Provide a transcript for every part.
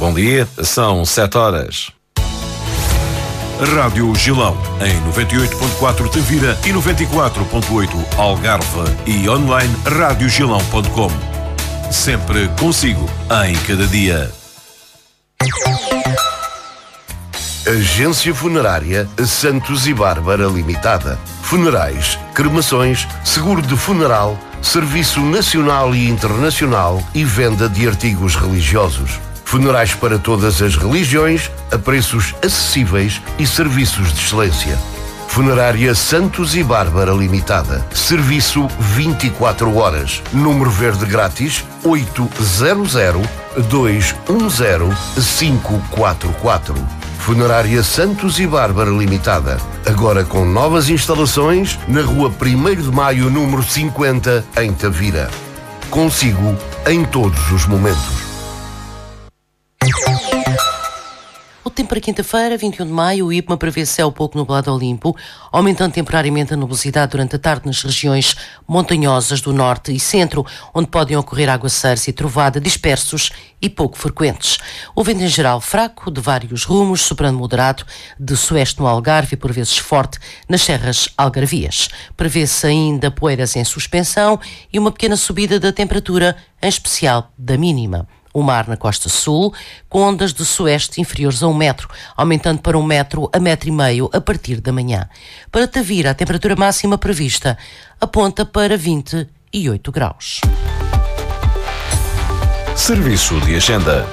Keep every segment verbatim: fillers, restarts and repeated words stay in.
Bom dia, são sete horas. Rádio Gilão, em noventa e oito ponto quatro Tavira e noventa e quatro ponto oito Algarve e online rádio gilão ponto com. Sempre consigo, em cada dia. Agência Funerária Santos e Bárbara Limitada. Funerais, cremações, seguro de funeral, serviço nacional e internacional e venda de artigos religiosos. Funerais para todas as religiões, a preços acessíveis e serviços de excelência. Funerária Santos e Bárbara Limitada. Serviço vinte e quatro horas. Número verde grátis oito zero zero, dois um zero, cinco quatro quatro. Funerária Santos e Bárbara Limitada. Agora com novas instalações na rua primeiro de maio, número cinquenta, em Tavira. Consigo em todos os momentos. O tempo para quinta-feira, vinte e um de maio, o IPMA prevê céu pouco nublado ao limpo, aumentando temporariamente a nubosidade durante a tarde nas regiões montanhosas do norte e centro, onde podem ocorrer aguaceiros e trovada dispersos e pouco frequentes. O vento em geral fraco, de vários rumos, soprando moderado, de sueste no Algarve e por vezes forte nas serras algarvias. Prevê-se ainda poeiras em suspensão e uma pequena subida da temperatura, em especial da mínima. O mar na costa sul, com ondas de sueste inferiores a um metro, aumentando para um metro a metro e meio a partir da manhã. Para Tavira, a temperatura máxima prevista aponta para vinte e oito graus. Serviço de agenda.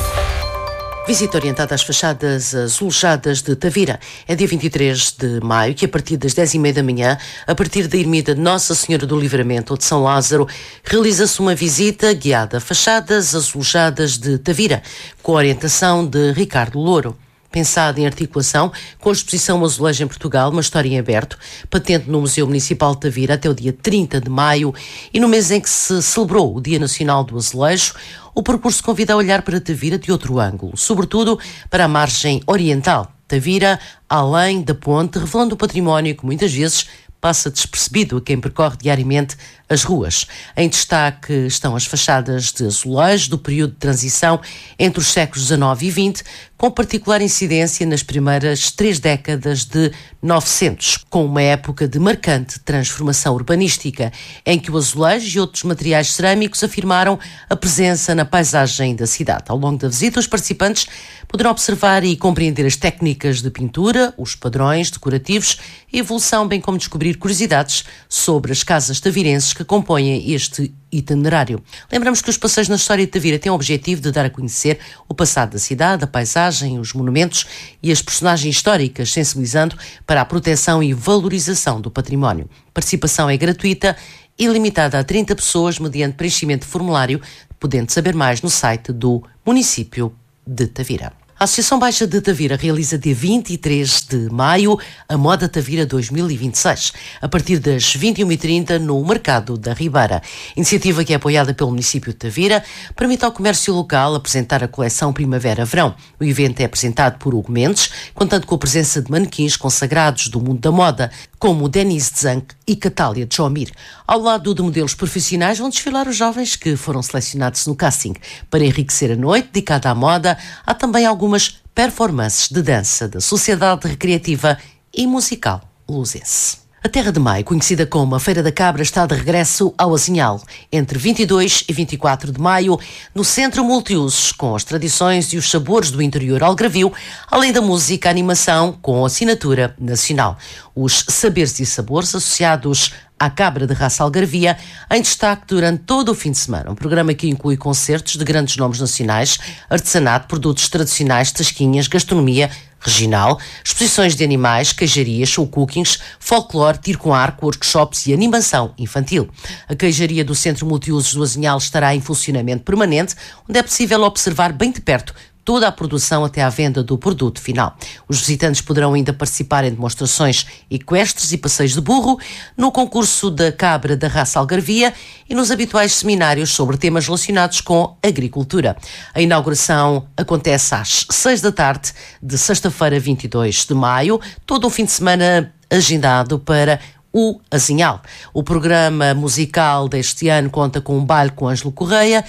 Visita orientada às fachadas azulejadas de Tavira. É dia vinte e três de maio, que a partir das dez e meia da manhã, a partir da ermida de Nossa Senhora do Livramento ou de São Lázaro, realiza-se uma visita guiada a fachadas azulejadas de Tavira, com a orientação de Ricardo Louro. Pensada em articulação com a exposição Azulejo em Portugal, uma história em aberto, patente no Museu Municipal de Tavira até o dia trinta de maio, e no mês em que se celebrou o Dia Nacional do Azulejo, o percurso convida a olhar para Tavira de outro ângulo, sobretudo para a margem oriental. Tavira, além da ponte, revelando o património que muitas vezes passa despercebido a quem percorre diariamente as ruas. Em destaque estão as fachadas de azulejo do período de transição entre os séculos dezanove e vinte, com particular incidência nas primeiras três décadas de novecentos, com uma época de marcante transformação urbanística, em que o azulejo e outros materiais cerâmicos afirmaram a presença na paisagem da cidade. Ao longo da visita, os participantes poderão observar e compreender as técnicas de pintura, os padrões decorativos e evolução, bem como descobrir curiosidades sobre as casas tavirenses que compõem este itinerário. Lembramos que os passeios na história de Tavira têm o objetivo de dar a conhecer o passado da cidade, a paisagem, os monumentos e as personagens históricas, sensibilizando para a proteção e valorização do património. A participação é gratuita e limitada a trinta pessoas mediante preenchimento de formulário, podendo saber mais no site do município de Tavira. A Associação Baixa de Tavira realiza dia vinte e três de maio a Moda Tavira dois mil e vinte e seis, a partir das vinte e uma e trinta no Mercado da Ribeira. Iniciativa que é apoiada pelo município de Tavira, permite ao comércio local apresentar a coleção Primavera-Verão. O evento é apresentado por Hugo Mendes, contando com a presença de manequins consagrados do mundo da moda, como Denise Zanck e Catália Jomir. Ao lado de modelos profissionais vão desfilar os jovens que foram selecionados no casting. Para enriquecer a noite dedicada à moda, há também algumas performances de dança da Sociedade Recreativa e Musical Luzense. A Terra de Maio, conhecida como a Feira da Cabra, está de regresso ao Azinhal, entre vinte e dois e vinte e quatro de maio, no Centro Multiusos, com as tradições e os sabores do interior algarvio, além da música e animação com assinatura nacional. Os saberes e sabores associados à cabra de raça algarvia, em destaque durante todo o fim de semana. Um programa que inclui concertos de grandes nomes nacionais, artesanato, produtos tradicionais, tasquinhas, gastronomia regional, exposições de animais, queijarias, show cookings, folclore, tiro com arco, workshops e animação infantil. A queijaria do Centro Multiusos do Azinhal estará em funcionamento permanente, onde é possível observar bem de perto toda a produção até à venda do produto final. Os visitantes poderão ainda participar em demonstrações equestres e passeios de burro, no concurso da cabra da raça algarvia e nos habituais seminários sobre temas relacionados com agricultura. A inauguração acontece às seis da tarde de sexta-feira, vinte e dois de maio, todo o fim de semana agendado para o Azinhal. O programa musical deste ano conta com um baile com Ângelo Correia,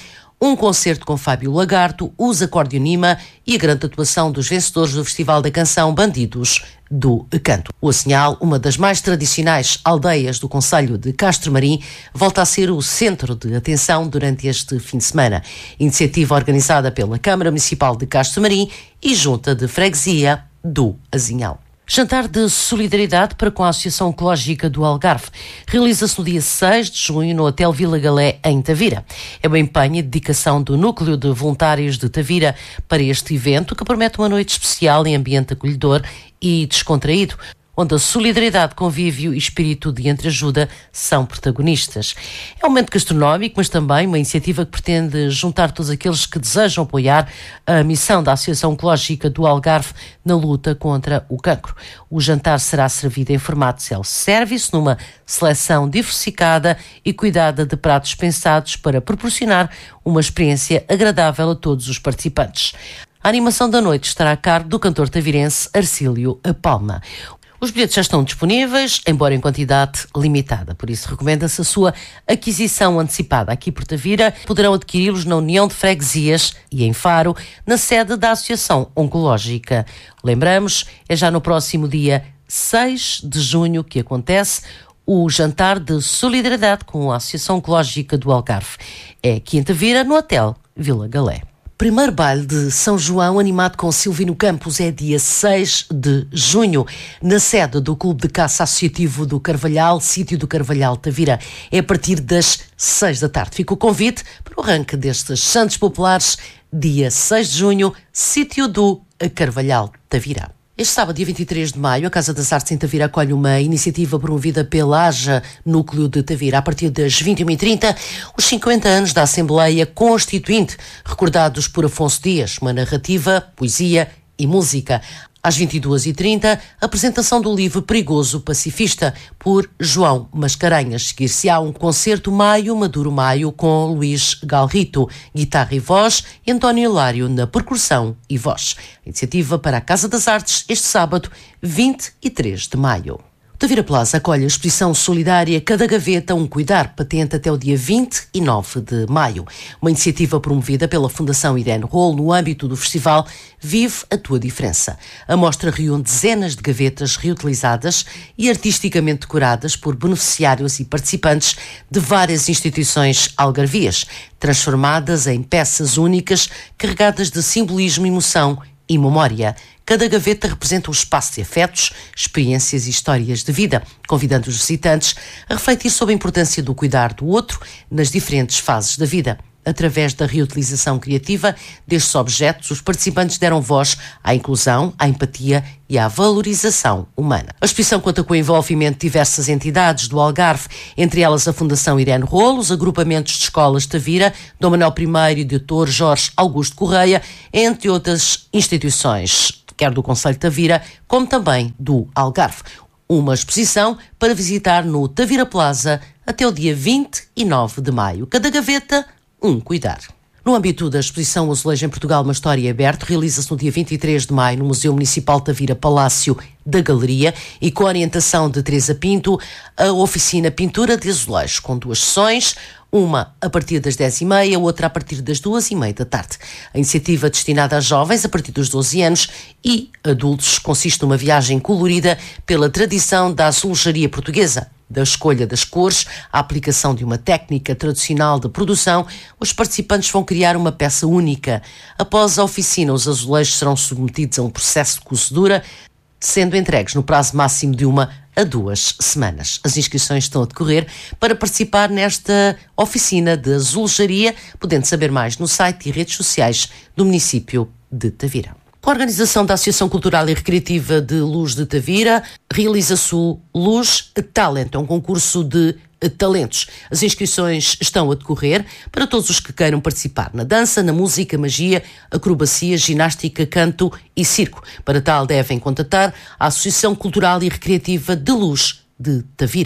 um concerto com Fábio Lagarto, os Acordeonima e a grande atuação dos vencedores do Festival da Canção Bandidos do Canto. O Assinhal, uma das mais tradicionais aldeias do concelho de Castro Marim, volta a ser o centro de atenção durante este fim de semana. Iniciativa organizada pela Câmara Municipal de Castro Marim e Junta de Freguesia do Asinhal. Jantar de solidariedade para com a Associação Ecológica do Algarve realiza-se no dia seis de junho no Hotel Vila Galé, em Tavira. É o empenho e dedicação do Núcleo de Voluntários de Tavira para este evento, que promete uma noite especial em ambiente acolhedor e descontraído, onde a solidariedade, convívio e espírito de entreajuda são protagonistas. É um momento gastronómico, mas também uma iniciativa que pretende juntar todos aqueles que desejam apoiar a missão da Associação Ecológica do Algarve na luta contra o cancro. O jantar será servido em formato self-service, numa seleção diversificada e cuidada de pratos pensados para proporcionar uma experiência agradável a todos os participantes. A animação da noite estará a cargo do cantor tavirense Arcílio Palma. Os bilhetes já estão disponíveis, embora em quantidade limitada, por isso recomenda-se a sua aquisição antecipada. Aqui por Tavira poderão adquiri-los na União de Freguesias e em Faro, na sede da Associação Oncológica. Lembramos, é já no próximo dia seis de junho que acontece o jantar de solidariedade com a Associação Oncológica do Algarve. É aqui em Tavira, no Hotel Vila Galé. Primeiro baile de São João, animado com Silvino Campos, é dia seis de junho, na sede do Clube de Caça Associativo do Carvalhal, sítio do Carvalhal Tavira. É a partir das seis da tarde. Fica o convite para o arranque destes Santos Populares, dia seis de junho, sítio do Carvalhal Tavira. Este sábado, dia vinte e três de maio, a Casa das Artes em Tavira acolhe uma iniciativa promovida pela AJA Núcleo de Tavira. A partir das vinte e uma e trinta, os cinquenta anos da Assembleia Constituinte, recordados por Afonso Dias, uma narrativa, poesia e música. Às vinte e duas e trinta, a apresentação do livro Perigoso Pacifista, por João Mascarenhas. Seguir-se-á um concerto Maio, Maduro Maio, com Luís Galrito, guitarra e voz, e António Hilário na percussão e voz. A iniciativa para a Casa das Artes, este sábado, vinte e três de maio. Tavira Plaza acolhe a exposição solidária Cada Gaveta, um Cuidar, patente até o dia vinte e nove de maio. Uma iniciativa promovida pela Fundação Irene Roll no âmbito do festival Vive a Tua Diferença. A mostra reúne dezenas de gavetas reutilizadas e artisticamente decoradas por beneficiários e participantes de várias instituições algarvias, transformadas em peças únicas carregadas de simbolismo, emoção e memória. Cada gaveta representa um espaço de afetos, experiências e histórias de vida, convidando os visitantes a refletir sobre a importância do cuidar do outro nas diferentes fases da vida. Através da reutilização criativa destes objetos, os participantes deram voz à inclusão, à empatia e à valorização humana. A exposição conta com o envolvimento de diversas entidades do Algarve, entre elas a Fundação Irene Roll, os agrupamentos de escolas de Tavira, Dom Manuel I e doutor Jorge Augusto Correia, entre outras instituições, quer do Concelho de Tavira, como também do Algarve. Uma exposição para visitar no Tavira Plaza até o dia vinte e nove de maio. Cada gaveta, um cuidar. No âmbito da exposição Azulejo em Portugal, uma história aberta, realiza-se no dia vinte e três de maio no Museu Municipal de Tavira Palácio da Galeria e com a orientação de Teresa Pinto, a oficina Pintura de Azulejo, com duas sessões, uma a partir das dez e meia, outra a partir das duas e meia da tarde. A iniciativa destinada a jovens a partir dos doze anos e adultos consiste numa viagem colorida pela tradição da azulejaria portuguesa. Da escolha das cores, à aplicação de uma técnica tradicional de produção, os participantes vão criar uma peça única. Após a oficina, os azulejos serão submetidos a um processo de cozedura, sendo entregues no prazo máximo de uma a duas semanas. As inscrições estão a decorrer para participar nesta oficina de azulejaria, podendo saber mais no site e redes sociais do município de Tavira. Com a organização da Associação Cultural e Recreativa de Luz de Tavira, realiza-se o Luz Talent, é um concurso de talentos. As inscrições estão a decorrer para todos os que queiram participar na dança, na música, magia, acrobacia, ginástica, canto e circo. Para tal devem contatar a Associação Cultural e Recreativa de Luz de Tavira.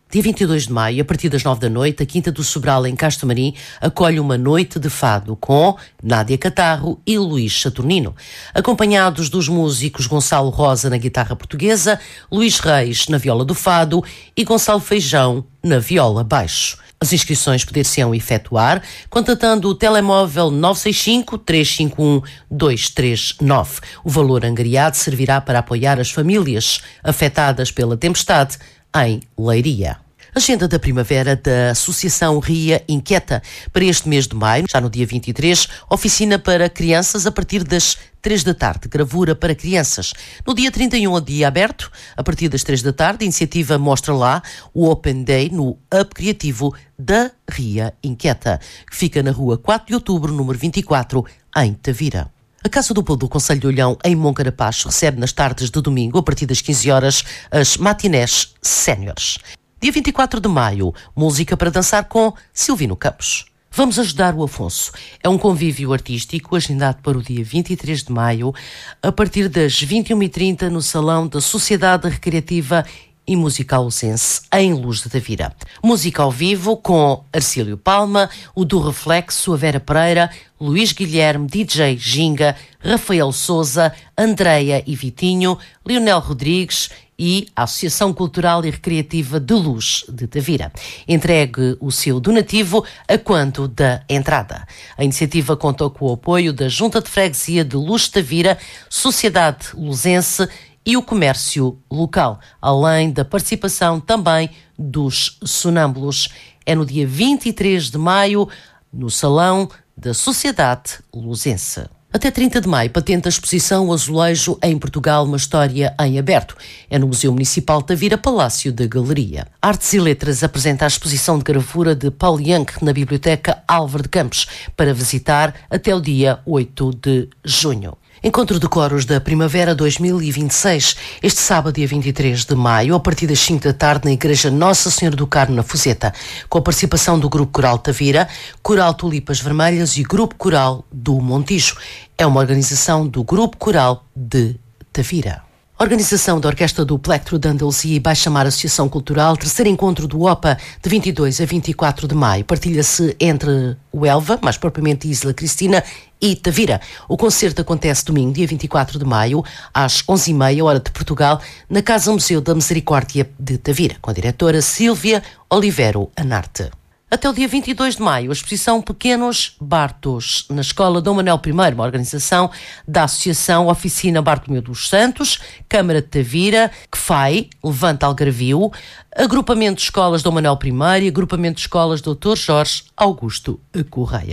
Dia vinte e dois de maio, a partir das nove da noite, a Quinta do Sobral, em Castro Marim, acolhe uma noite de fado com Nádia Catarro e Luís Saturnino, acompanhados dos músicos Gonçalo Rosa na guitarra portuguesa, Luís Reis na viola do fado e Gonçalo Feijão na viola baixo. As inscrições poder-se-ão efetuar contatando o telemóvel nove seis cinco, três cinco um, dois três nove. O valor angariado servirá para apoiar as famílias afetadas pela tempestade em Leiria. Agenda da primavera da Associação Ria Inquieta. Para este mês de maio, já no dia vinte e três, oficina para crianças a partir das três da tarde, gravura para crianças. No dia trinta e um, a dia aberto, a partir das três da tarde, a iniciativa Mostra Lá, o Open Day no Hub Criativo da Ria Inquieta, que fica na rua quatro de outubro, número vinte e quatro, em Tavira. A Casa do Povo do Concelho de Olhão, em Moncarapaz, recebe nas tardes de domingo, a partir das quinze horas, as matinés séniores. Dia vinte e quatro de maio, música para dançar com Silvino Campos. Vamos ajudar o Afonso. É um convívio artístico agendado para o dia vinte e três de maio, a partir das vinte e uma e trinta, no Salão da Sociedade Recreativa e Musical Lucense, em Luz de Tavira. Música ao vivo com Arcílio Palma, o do Reflexo, a Vera Pereira, Luís Guilherme, D J Ginga, Rafael Souza, Andreia e Vitinho, Leonel Rodrigues e a Associação Cultural e Recreativa de Luz de Tavira. Entregue o seu donativo a quanto da entrada. A iniciativa conta com o apoio da Junta de Freguesia de Luz de Tavira, Sociedade Luzense e o comércio local, além da participação também dos sonâmbulos. É no dia vinte e três de maio, no Salão da Sociedade Luzense. Até trinta de maio, patente a exposição Azulejo em Portugal, uma história em aberto. É no Museu Municipal de Tavira, Palácio da Galeria. Artes e Letras apresenta a exposição de gravura de Paul Young na Biblioteca Álvaro de Campos, para visitar até o dia oito de junho. Encontro de Coros da Primavera dois mil e vinte e seis, este sábado, dia vinte e três de maio, a partir das cinco da tarde, na Igreja Nossa Senhora do Carmo, na Fuzeta, com a participação do Grupo Coral Tavira, Coral Tulipas Vermelhas e Grupo Coral do Montijo. É uma organização do Grupo Coral de Tavira. Organização da Orquestra do Plectro de Andaluzia e Baixa Mar Associação Cultural, terceiro encontro do O P A, de vinte e dois a vinte e quatro de maio. Partilha-se entre o Elva, mais propriamente Isla Cristina, e Tavira. O concerto acontece domingo, dia vinte e quatro de maio, às onze e meia, hora de Portugal, na Casa Museu da Misericórdia de Tavira, com a diretora Sílvia Olivero Anarte. Até o dia vinte e dois de maio, a exposição Pequenos Bartos, na Escola Dom Manuel I, uma organização da Associação Oficina Bartolomeu dos Santos, Câmara de Tavira, C F A I, Levante Algarvio, Agrupamento de Escolas Dom Manuel I e Agrupamento de Escolas doutor Jorge Augusto Correia.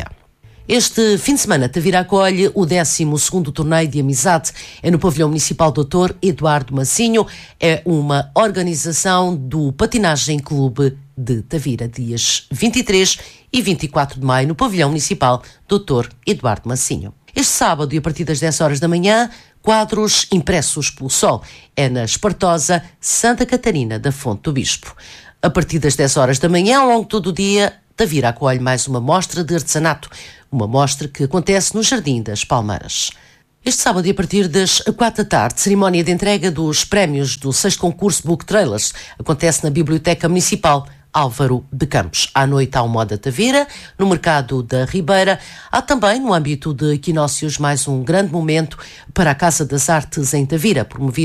Este fim de semana, Tavira acolhe o décimo segundo Torneio de Amizade. É no Pavilhão Municipal doutor Eduardo Massinho. É uma organização do Patinagem Clube de Tavira, dias vinte e três e vinte e quatro de maio, no Pavilhão Municipal doutor Eduardo Massinho. Este sábado, e a partir das dez horas da manhã, quadros impressos pelo sol. É na Espartosa, Santa Catarina da Fonte do Bispo. A partir das dez horas da manhã, ao longo de todo o dia, Tavira acolhe mais uma mostra de artesanato, uma mostra que acontece no Jardim das Palmeiras. Este sábado, e a partir das quatro da tarde, cerimónia de entrega dos prémios do sexto concurso Book Trailers acontece na Biblioteca Municipal Álvaro de Campos. À noite há o Moda Tavira, no Mercado da Ribeira. Há também, no âmbito de equinócios, mais um grande momento para a Casa das Artes em Tavira, promovido